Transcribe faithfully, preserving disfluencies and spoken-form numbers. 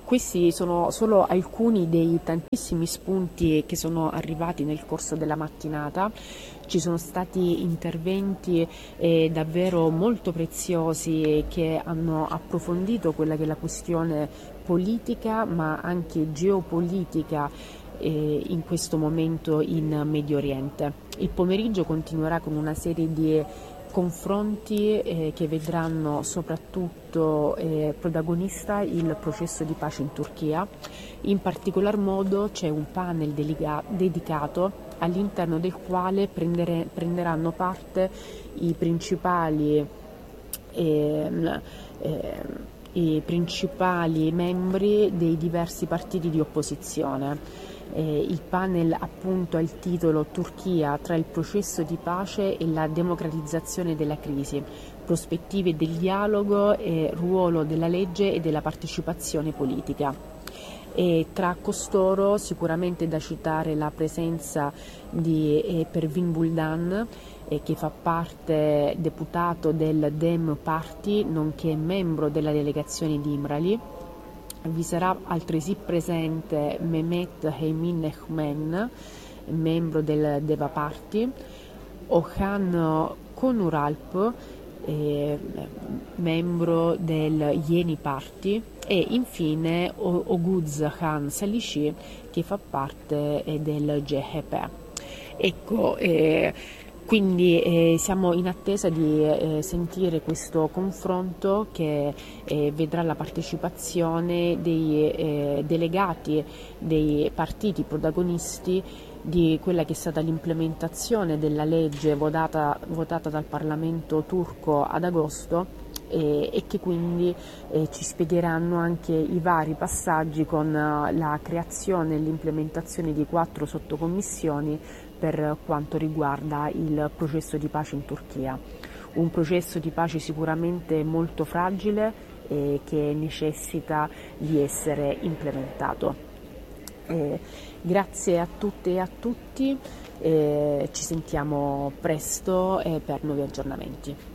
questi sono solo alcuni dei tantissimi spunti che sono arrivati nel corso della mattinata. Ci sono stati interventi eh, davvero molto preziosi che hanno approfondito quella che è la questione politica ma anche geopolitica eh, in questo momento in Medio Oriente. Il pomeriggio continuerà con una serie di confronti eh, che vedranno soprattutto eh, protagonista il processo di pace in Turchia. In particolar modo c'è un panel deliga- dedicato all'interno del quale prendere- prenderanno parte i principali, ehm, ehm, i principali membri dei diversi partiti di opposizione. Eh, il panel appunto ha il titolo Turchia tra il processo di pace e la democratizzazione della crisi, prospettive del dialogo e ruolo della legge e della partecipazione politica. E tra costoro sicuramente da citare la presenza di eh, Pervin Buldan, eh, che fa parte deputato del Dem Party nonché membro della delegazione di Imrali. Vi sarà altresì presente Mehmet Emin Ehmen, membro del Deva Party, Orhan Konuralp, eh, membro del Yeni Party, e infine Oguz Khan Salici, che fa parte eh, del G H P. Ecco, eh, quindi eh, siamo in attesa di eh, sentire questo confronto che eh, vedrà la partecipazione dei eh, delegati dei partiti protagonisti di quella che è stata l'implementazione della legge votata, votata dal Parlamento turco ad agosto e, e che quindi eh, ci spiegheranno anche i vari passaggi con uh, la creazione e l'implementazione di quattro sottocommissioni per quanto riguarda il processo di pace in Turchia. Un processo di pace sicuramente molto fragile e che necessita di essere implementato. Eh, grazie a tutte e a tutti, eh, ci sentiamo presto eh, per nuovi aggiornamenti.